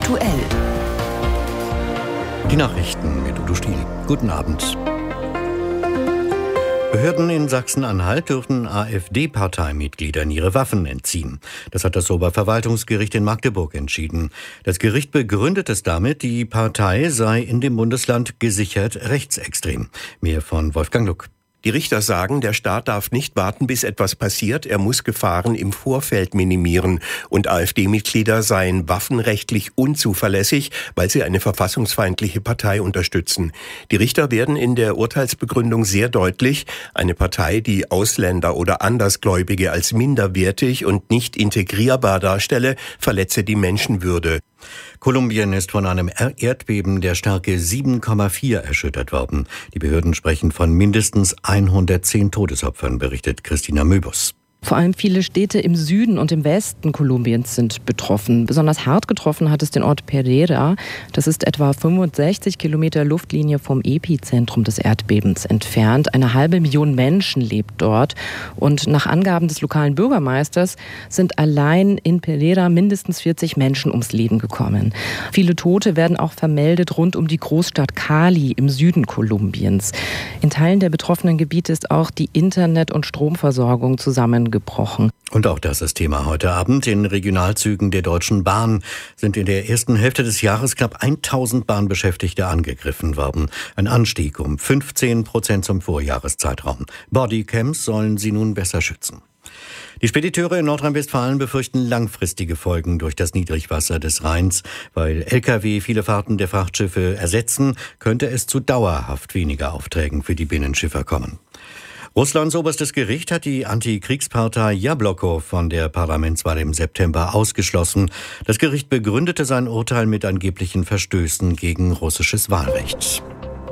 aktuell. Die Nachrichten mit Udo Stiel. Guten Abend. Behörden in Sachsen-Anhalt dürfen AfD-Parteimitgliedern ihre Waffen entziehen. Das hat das Oberverwaltungsgericht in Magdeburg entschieden. Das Gericht begründet es damit, die Partei sei in dem Bundesland gesichert rechtsextrem. Mehr von Wolfgang Luck. Die Richter sagen, der Staat darf nicht warten, bis etwas passiert. Er muss Gefahren im Vorfeld minimieren. Und AfD-Mitglieder seien waffenrechtlich unzuverlässig, weil sie eine verfassungsfeindliche Partei unterstützen. Die Richter werden in der Urteilsbegründung sehr deutlich: Eine Partei, die Ausländer oder Andersgläubige als minderwertig und nicht integrierbar darstelle, verletze die Menschenwürde. Kolumbien ist von einem Erdbeben der Stärke 7,4 erschüttert worden. Die Behörden sprechen von mindestens 110 Todesopfern, berichtet Christina Möbus. Vor allem viele Städte im Süden und im Westen Kolumbiens sind betroffen. Besonders hart getroffen hat es den Ort Pereira. Das ist etwa 65 Kilometer Luftlinie vom Epizentrum des Erdbebens entfernt. 500.000 Menschen lebt dort. Und nach Angaben des lokalen Bürgermeisters sind allein in Pereira mindestens 40 Menschen ums Leben gekommen. Viele Tote werden auch vermeldet rund um die Großstadt Cali im Süden Kolumbiens. In Teilen der betroffenen Gebiete ist auch die Internet- und Stromversorgung zusammengebrochen. Und auch das ist Thema heute Abend. In Regionalzügen der Deutschen Bahn sind in der ersten Hälfte des Jahres knapp 1000 Bahnbeschäftigte angegriffen worden. Ein Anstieg um 15% zum Vorjahreszeitraum. Bodycams sollen sie nun besser schützen. Die Spediteure in Nordrhein-Westfalen befürchten langfristige Folgen durch das Niedrigwasser des Rheins. Weil Lkw viele Fahrten der Frachtschiffe ersetzen, könnte es zu dauerhaft weniger Aufträgen für die Binnenschiffer kommen. Russlands oberstes Gericht hat die Antikriegspartei Jabloko von der Parlamentswahl im September ausgeschlossen. Das Gericht begründete sein Urteil mit angeblichen Verstößen gegen russisches Wahlrecht.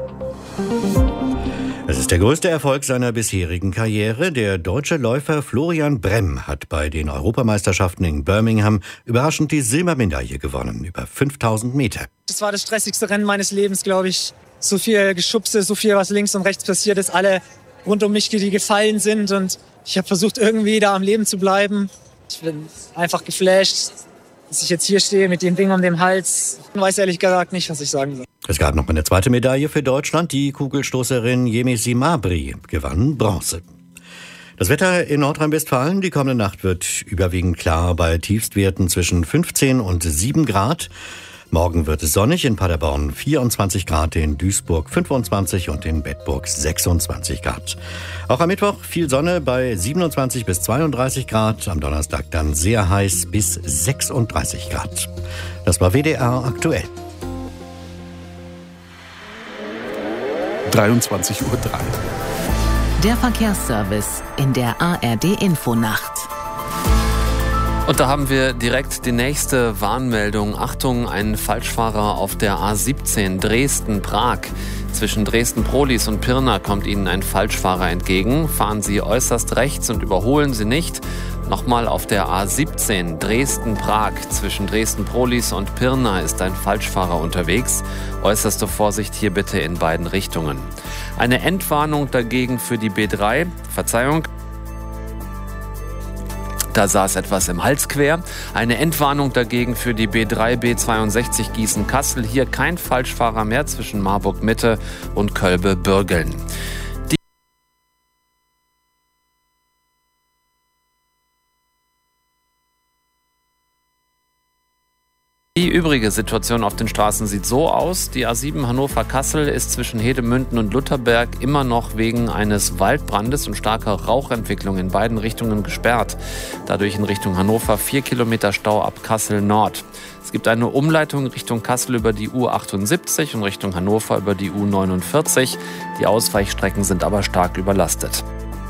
Es ist der größte Erfolg seiner bisherigen Karriere. Der deutsche Läufer Florian Bremm hat bei den Europameisterschaften in Birmingham überraschend die Silbermedaille gewonnen, über 5000 Meter. Das war das stressigste Rennen meines Lebens, glaube ich. So viel Geschubse, so viel, was links und rechts passiert ist, alle rund um mich, die gefallen sind, und ich habe versucht, irgendwie da am Leben zu bleiben. Ich bin einfach geflasht, dass ich jetzt hier stehe mit dem Ding um den Hals. Ich weiß ehrlich gesagt nicht, was ich sagen soll. Es gab noch eine zweite Medaille für Deutschland. Die Kugelstoßerin Yemisi Mabry gewann Bronze. Das Wetter in Nordrhein-Westfalen: Die kommende Nacht wird überwiegend klar bei Tiefstwerten zwischen 15 und 7 Grad. Morgen wird es sonnig, in Paderborn 24 Grad, in Duisburg 25 und in Bedburg 26 Grad. Auch am Mittwoch viel Sonne bei 27 bis 32 Grad, am Donnerstag dann sehr heiß bis 36 Grad. Das war WDR aktuell. 23:03 Uhr. Der Verkehrsservice in der ARD-Infonacht. Und da haben wir direkt die nächste Warnmeldung. Achtung, ein Falschfahrer auf der A17 Dresden-Prag. Zwischen Dresden-Prolis und Pirna kommt Ihnen ein Falschfahrer entgegen. Fahren Sie äußerst rechts und überholen Sie nicht. Nochmal auf der A17 Dresden-Prag. Zwischen Dresden-Prolis und Pirna ist ein Falschfahrer unterwegs. Äußerste Vorsicht hier bitte in beiden Richtungen. Eine Endwarnung dagegen für die B3. Da saß etwas im Hals quer. Eine Endwarnung dagegen für die B3, B62 Gießen-Kassel. Hier kein Falschfahrer mehr zwischen Marburg-Mitte und Kölbe-Bürgeln. Die übrige Situation auf den Straßen sieht so aus. Die A7 Hannover-Kassel ist zwischen Hedemünden und Lutherberg immer noch wegen eines Waldbrandes und starker Rauchentwicklung in beiden Richtungen gesperrt. Dadurch in Richtung Hannover 4 Kilometer Stau ab Kassel Nord. Es gibt eine Umleitung Richtung Kassel über die U78 und Richtung Hannover über die U49. Die Ausweichstrecken sind aber stark überlastet.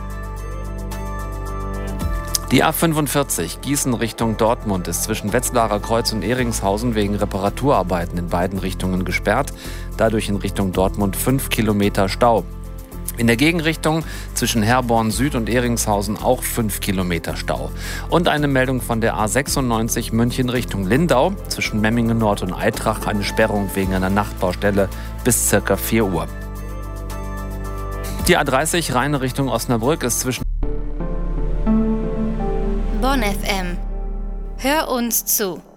Die A45 Gießen Richtung Dortmund ist zwischen Wetzlarer Kreuz und Ehringshausen wegen Reparaturarbeiten in beiden Richtungen gesperrt. Dadurch in Richtung Dortmund 5 Kilometer Stau. In der Gegenrichtung zwischen Herborn Süd und Ehringshausen auch 5 Kilometer Stau. Und eine Meldung von der A96 München Richtung Lindau. Zwischen Memmingen Nord und Eitrach eine Sperrung wegen einer Nachtbaustelle bis ca. 4 Uhr. Die A30 Rheine Richtung Osnabrück ist zwischen Bonn FM. Hör uns zu.